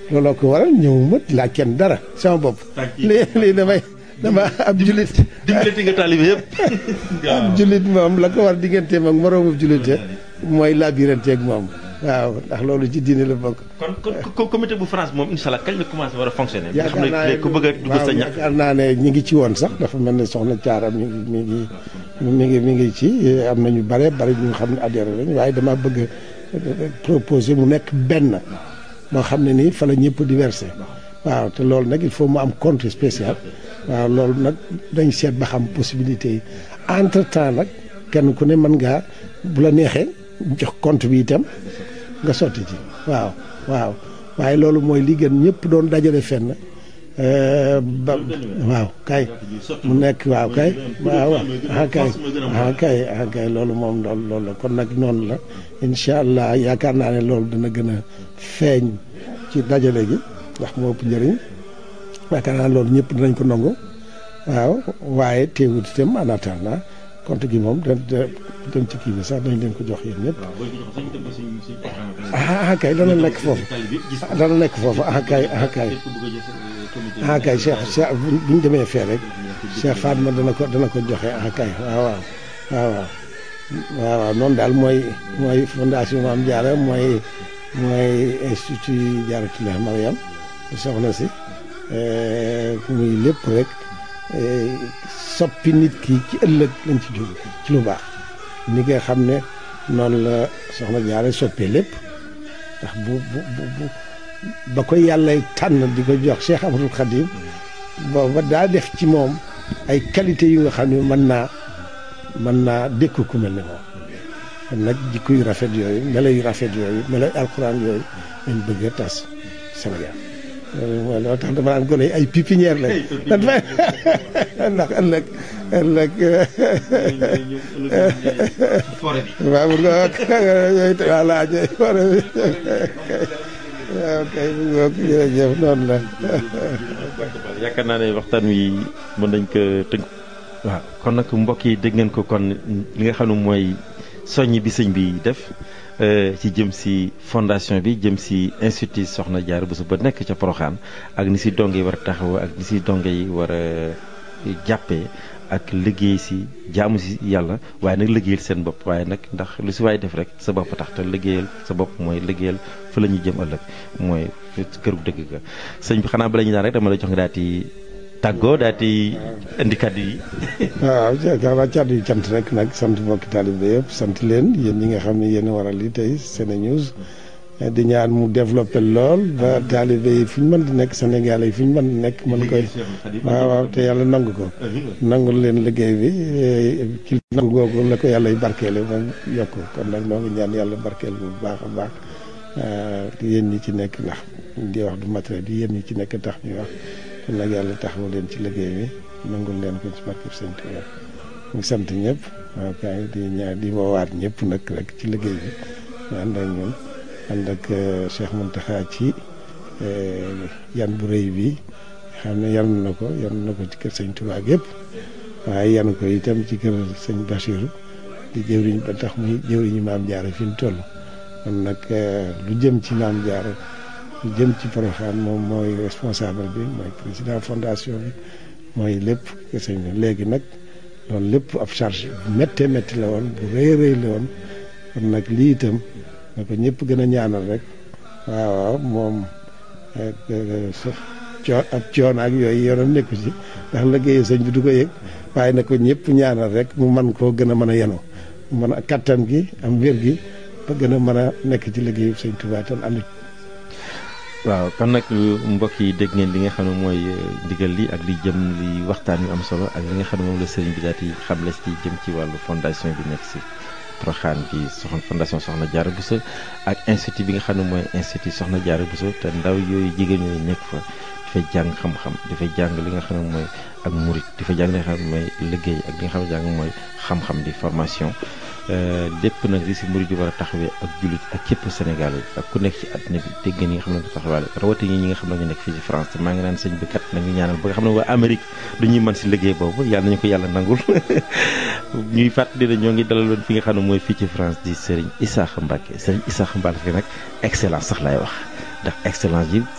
looloo ko waral ñëwuma laaj kenn dara sama bopp. lii dama ab jullit. dimbalati nga taalibe yëpp. ab jullit moom la ko war digganteem ak moroomu jullite mooy labiranteeg moom. waaw ndax loolu ci diine la bokk. kon comité bu France moom incha allah kañ la commencé war a fonctionner. yaakaar naa ne ku bëgg a dugg sa ñax. yaakaar naa ne ñi ngi ci woon sax dafa mel ne soxna Thiara mi ngi ci am nañu bare ñu xam ne adhéré lañ waaye dama bëgg proposer mu nekk benn moo xam ne nii fa la ñëpp di verser. waaw te loolu nag il faut mu am compte spécial. waaw loolu nag dañ seet ba xam possibilité yi entre temps nag kenn ku ne mën ngaa bu la neexee jox compte bi itam nga sotti ci waaw waaye loolu mooy li gën ñëpp doon dajale fenn ba waaw kay mu nekk waaw kay waaw kay loolu moom loolu la kon nag noonu la incha allah yaakaar naa ne loolu dana gën a feeñ ci dajale gi ndax moo ëpp njëriñ yaakaar naa loolu ñëpp dinañ ko nangu waaw waaye teewut itam en attendant compte gi moom dem ci kii bi sax dañ leen ko jox yéen ñëpp. kay dana nekk foofu. kay Cheikh bu ñu demee fee rek Cheikh Fatma dana ko joxe kay waaw noonu daal mooy fondation Mame Diarra mooy institut Diarratoulah Mariam soxna si muy lépp rek soppi nit ki ci ëllëg lañ ci jóg ci lu baax ni nga xam ne noonu la soxna Diarra soppee lépp ndax bu ba ko yàlla tànn di ko jox Cheikh Ahmadul Khadim booba daa def ci moom ay qualité yu nga xam ne mën naa dékku ku mel ne moom kon nag jikko yu rafet yooyu melo yu rafet yooyu melo yu alxuraan yooyu lañ bëgg a tas Sénégal mooy loo tax dama naan gone ay pépinière lañ ndax ëllëg waaw bu nga yooyu voilà ñooy forêt bi waaw kay bu ngoog jërëjëf noonu la yaakaar naa ne waxtaan wi mën nañ ko tënk. waaw kon nag mbokk yi dégg ngeen ko kon li nga xam ne mooy soññ bi sëñ bi def ci jëm si fondation bi jëm si institut Soxna Diarra Bousso ba nekk ca Porokhane ak ni si donge yi war a taxaw ak ni si donge yi war a jàppee ak liggéey si jaamu si yàlla waaye nag liggéeyal seen bopp waaye nag ndax lu si waay def rek sa bopp tax te liggéeyal sa bopp mooy liggéeyal fa la ñuy jëm ëllëg mooy këru dëgg ga sëñ bi xanaa bala ñu daan rek dama la jox nga daal di tàggoo daal di indi kàddu yi. waaw kàddu yi cant rek nag sant mbokki taalibe yëpp sant leen yéen ñi nga xam ne yéen a waral li tey SeneNews di ñaan mu développé lool ba taalibe yi fu ñu mën di nekk Sénégal yi fu ñu mën di nekk mën koy waaw te yàlla nangu ko nangul leen liggéey bi ci nangu googu la ko yàlla barkeele moom yokk kon nag noo ngi ñaan yàlla barkeel bu baax a baax yéen ñi ci nekk ndax di wax du matériel bi yéen ñi ci nekk tax ñuy wax kon nag yàlla taxawu leen ci liggéey bi nangul leen ko ci barkeb Sëñ Tuubaa ñu sant ñëpp waaw kay di woowaat ñëpp nag rek ci liggéey bi ñu ànd ak ñun ànd ak Cheikh Mountakha ci yan bu rëy bi xam ne yan na ko ci kër Sëñ Tuubaa yëpp waaye yan ko itam ci kër Sëñ Bachirou di jëwriñ ba tax muy jëwriñu Maam Diarra fi mu toll kon nag lu jëm ci Maam Diarra lu jëm ci Porokhane moom mooy responsable bi mooy président fondation bi mooy lépp sëñ bi léegi nag loolu lépp ab charge bu méttee métti la woon bu rëy la woon kon nag lii itam na ko ñëpp gën a ñaanal rek waaw moom ab coono ak yooyu yoonam nekku ci ndax liggéeyu sëñ bi du ko yëg waaye na ko ñëpp ñaanal rek mu mën koo gën a mën a yenu mën a kattan gi am wér gi ba gën a mën a nekk ci liggéeyu sëñ Tuubaa tam ànd. waaw kon nag mbokk yi dégg ngeen li nga xam ne mooy ndigal li ak li jëm li waxtaan yu am solo ak li nga xam ne moom la sëriñ bi daal di xamle ci jëm ci wàllu fondation bi nekk si Porokhane bi fondation Soxna Diarra Bousso ak institut bi nga xam ne mooy institut Soxna Diarra Bousso te ndaw yooyu jigéen ñooyu nekk fa dafay jàng xam-xam dafay jàng li nga xam ne mooy ak murit dafay jàng li nga xam ne mooy liggéey ak li nga xam ne jàng mooy xam-xam di formation lépp nag li si murid yi war a taxawee ak jullit ak képp Sénégal yi ak ku nekk ci àddina bi dégg ngeen ñi nga xam ne ko taxawaale rawatina ñi nga xam ne ñu nekk fii ci France te maa ngi naan sëñ bi kat nañu ñaanal ba nga xam ne waa Amérique dañuy mën si liggéey boobu yàlla nañu ko yàlla nangul ñuy fàttali ne ñoo ngi dalaloon fi nga xam ne mooy fii ci France di Serigne Issakha Mbacké Serigne Issakha Mbacké nag excellence sax laay wax ndax excellence yi